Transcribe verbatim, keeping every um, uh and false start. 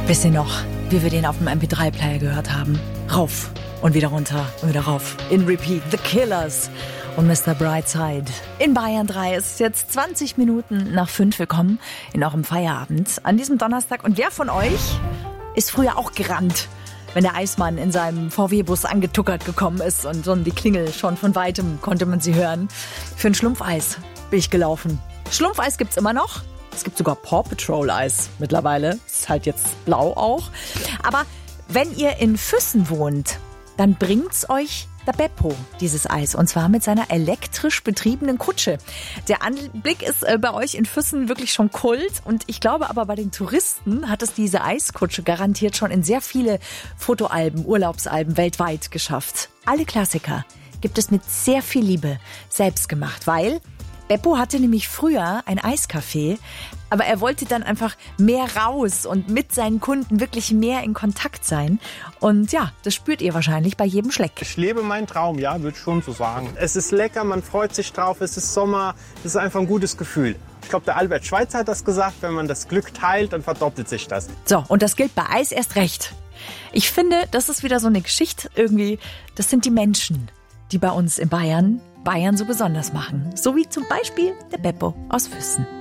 Wisst ihr noch, wie wir den auf dem M P drei Player gehört haben? Rauf und wieder runter und wieder rauf. In Repeat, The Killers und Mister Brightside. In Bayern drei ist es jetzt zwanzig Minuten nach fünf. Willkommen in eurem Feierabend an diesem Donnerstag. Und wer von euch ist früher auch gerannt, wenn der Eismann in seinem V W-Bus angetuckert gekommen ist und schon die Klingel, schon von Weitem konnte man sie hören? Für ein Schlumpfeis bin ich gelaufen. Schlumpfeis gibt's immer noch. Es gibt sogar Paw Patrol Eis mittlerweile. Ist halt jetzt blau auch. Aber wenn ihr in Füssen wohnt, dann bringt's euch der Beppo, dieses Eis. Und zwar mit seiner elektrisch betriebenen Kutsche. Der Anblick ist äh, bei euch in Füssen wirklich schon Kult. Und ich glaube aber, bei den Touristen hat es diese Eiskutsche garantiert schon in sehr viele Fotoalben, Urlaubsalben weltweit geschafft. Alle Klassiker gibt es mit sehr viel Liebe selbst gemacht, weil Beppo hatte nämlich früher ein Eiscafé, aber er wollte dann einfach mehr raus und mit seinen Kunden wirklich mehr in Kontakt sein. Und ja, das spürt ihr wahrscheinlich bei jedem Schleck. Ich lebe meinen Traum, ja, würde ich schon so sagen. Es ist lecker, man freut sich drauf, es ist Sommer, es ist einfach ein gutes Gefühl. Ich glaube, der Albert Schweitzer hat das gesagt, wenn man das Glück teilt, dann verdoppelt sich das. So, und das gilt bei Eis erst recht. Ich finde, das ist wieder so eine Geschichte irgendwie, das sind die Menschen, die bei uns in Bayern Bayern so besonders machen. So wie zum Beispiel der Beppo aus Füssen.